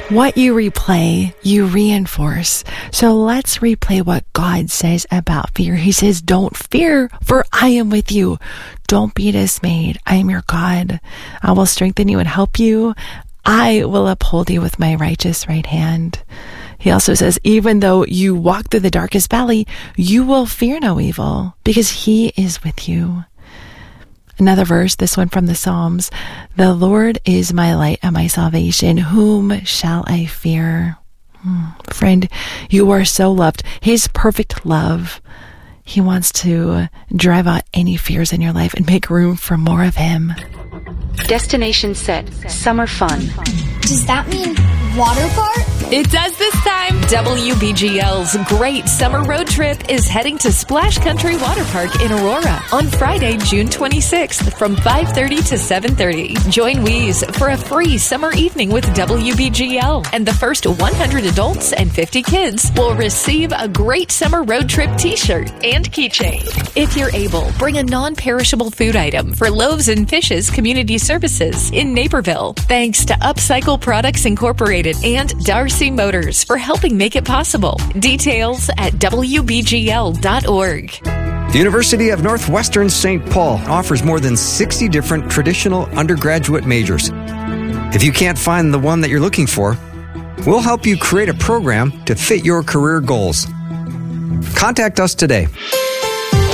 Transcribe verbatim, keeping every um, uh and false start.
What you replay, you reinforce. So let's replay what God says about fear. He says, don't fear, for I am with you. Don't be dismayed. I am your God. I will strengthen you and help you. I will uphold you with my righteous right hand. He also says, even though you walk through the darkest valley, you will fear no evil, because he is with you. Another verse, this one from the Psalms, the Lord is my light and my salvation. Whom shall I fear? Hmm. Friend, you are so loved. His perfect love. He wants to drive out any fears in your life and make room for more of him. Destination set. Summer fun. Does that mean water park? It does this time. W B G L's Great Summer Road Trip is heading to Splash Country Water Park in Aurora on Friday, June twenty-sixth from five thirty to seven thirty. Join Wheeze for a free summer evening with W B G L, and the first one hundred adults and fifty kids will receive a Great Summer Road Trip t-shirt and keychain. If you're able, bring a non-perishable food item for Loaves and Fishes Community Services in Naperville. Thanks to Upcycle Products Incorporated and Darcy Motors for helping make it possible. Details at W B G L dot org. The University of Northwestern Saint Paul offers more than sixty different traditional undergraduate majors. If you can't find the one that you're looking for, we'll help you create a program to fit your career goals. Contact us today.